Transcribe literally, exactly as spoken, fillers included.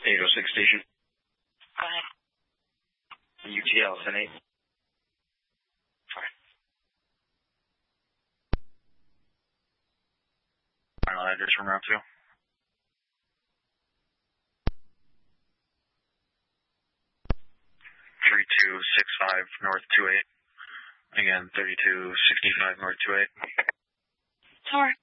eight oh six station. Go ahead. U T L ten eight. Final address from Route two. thirty-two sixty-five North two eight. Again, thirty-two sixty-five North two eight. Tower.